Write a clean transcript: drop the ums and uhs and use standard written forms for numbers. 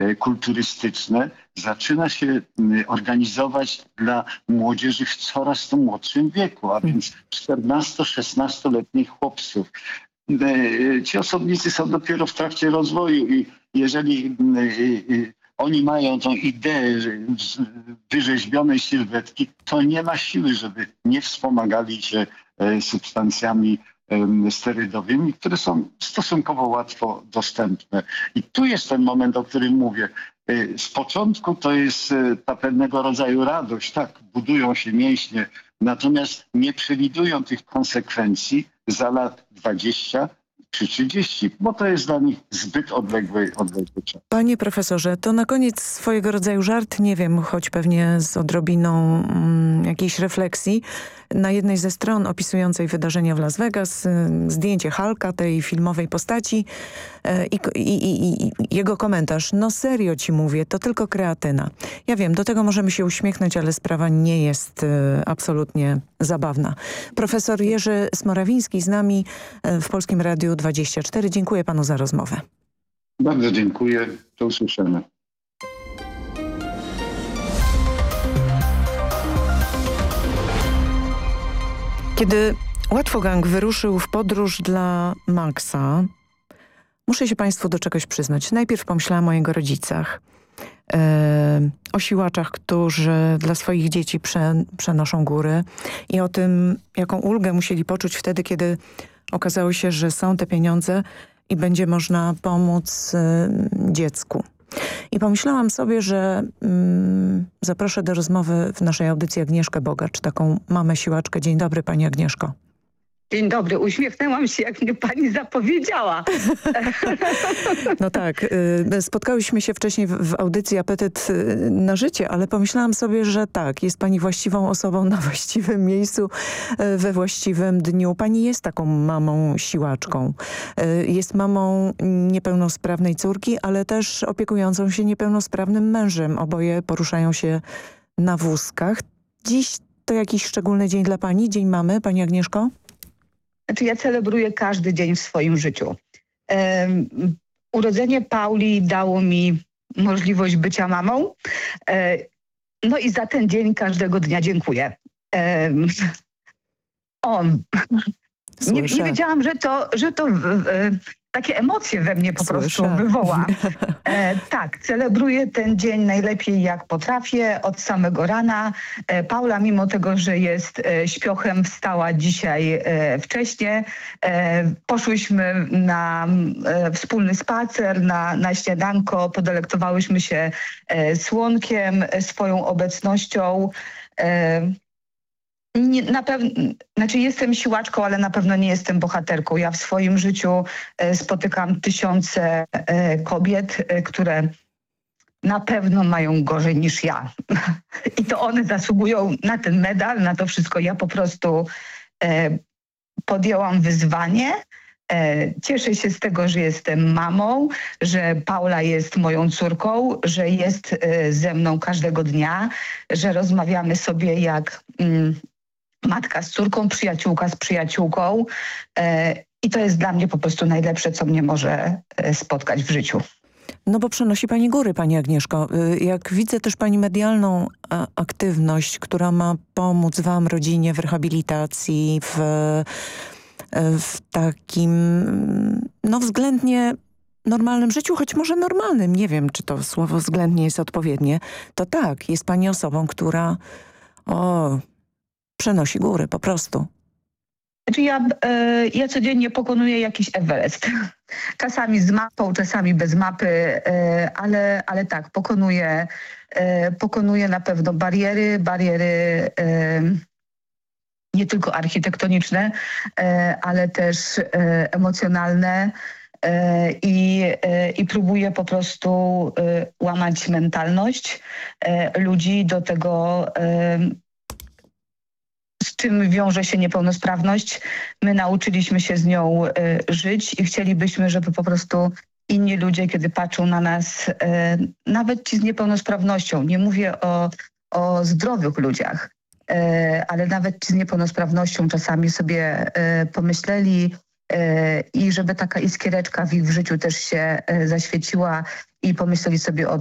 kulturystyczne zaczyna się organizować dla młodzieży w coraz to młodszym wieku, a więc 14-16-letnich chłopców. Ci osobnicy są dopiero w trakcie rozwoju i jeżeli oni mają tą ideę wyrzeźbionej sylwetki, to nie ma siły, żeby nie wspomagali się substancjami sterydowymi, które są stosunkowo łatwo dostępne. I tu jest ten moment, o którym mówię. Z początku to jest ta pewnego rodzaju radość, tak, budują się mięśnie, natomiast nie przewidują tych konsekwencji za lat 20 czy 30, bo to jest dla nich zbyt odległy czas. Panie profesorze, to na koniec swojego rodzaju żart, nie wiem, choć pewnie z odrobiną jakiejś refleksji. Na jednej ze stron opisującej wydarzenia w Las Vegas zdjęcie Hulka, tej filmowej postaci i jego komentarz. No serio ci mówię, to tylko kreatyna. Ja wiem, do tego możemy się uśmiechnąć, ale sprawa nie jest absolutnie zabawna. Profesor Jerzy Smorawiński z nami w Polskim Radiu 24. Dziękuję panu za rozmowę. Bardzo dziękuję. Do usłyszenia. Kiedy Łatwogang wyruszył w podróż dla Maxa, muszę się państwu do czegoś przyznać. Najpierw pomyślałam o jego rodzicach, o siłaczach, którzy dla swoich dzieci przenoszą góry i o tym, jaką ulgę musieli poczuć wtedy, kiedy okazało się, że są te pieniądze i będzie można pomóc dziecku. I pomyślałam sobie, że zaproszę do rozmowy w naszej audycji Agnieszkę Bogacz, taką mamę siłaczkę. Dzień dobry, pani Agnieszko. Dzień dobry, uśmiechnęłam się, jak mnie pani zapowiedziała. No tak, spotkałyśmy się wcześniej w audycji Apetyt na życie, ale pomyślałam sobie, że tak, jest pani właściwą osobą na właściwym miejscu, we właściwym dniu. Pani jest taką mamą siłaczką. Jest mamą niepełnosprawnej córki, ale też opiekującą się niepełnosprawnym mężem. Oboje poruszają się na wózkach. Dziś to jakiś szczególny dzień dla pani? Dzień mamy, pani Agnieszko? Znaczy ja celebruję każdy dzień w swoim życiu. Urodzenie Pauli dało mi możliwość bycia mamą. No i za ten dzień każdego dnia dziękuję. Nie wiedziałam, że to takie emocje we mnie po prostu wywoła. Tak, celebruję ten dzień najlepiej jak potrafię, od samego rana. Paula, mimo tego, że jest śpiochem, wstała dzisiaj wcześnie. Poszłyśmy na wspólny spacer, na śniadanko, podelektowałyśmy się słonkiem, swoją obecnością. Na pewno, znaczy jestem siłaczką, ale na pewno nie jestem bohaterką. Ja w swoim życiu spotykam tysiące kobiet, które na pewno mają gorzej niż ja. I to one zasługują na ten medal, na to wszystko. Ja po prostu podjęłam wyzwanie. Cieszę się z tego, że jestem mamą, że Paula jest moją córką, że jest ze mną każdego dnia, że rozmawiamy sobie jak matka z córką, przyjaciółka z przyjaciółką. I to jest dla mnie po prostu najlepsze, co mnie może spotkać w życiu. No bo przenosi pani góry, pani Agnieszko. Jak widzę też pani medialną aktywność, która ma pomóc wam, rodzinie w rehabilitacji, w takim no względnie normalnym życiu, choć może normalnym, nie wiem, czy to słowo względnie jest odpowiednie, to tak, jest pani osobą, która przenosi góry po prostu. Znaczy ja codziennie pokonuję jakiś Everest. Czasami z mapą, czasami bez mapy, ale tak, pokonuję na pewno bariery nie tylko architektoniczne, ale też emocjonalne i próbuję po prostu łamać mentalność ludzi do tego, z czym wiąże się niepełnosprawność. My nauczyliśmy się z nią żyć i chcielibyśmy, żeby po prostu inni ludzie, kiedy patrzą na nas, nawet ci z niepełnosprawnością, nie mówię o zdrowych ludziach, ale nawet ci z niepełnosprawnością czasami sobie pomyśleli, i żeby taka iskiereczka w ich życiu też się zaświeciła i pomyśleli sobie o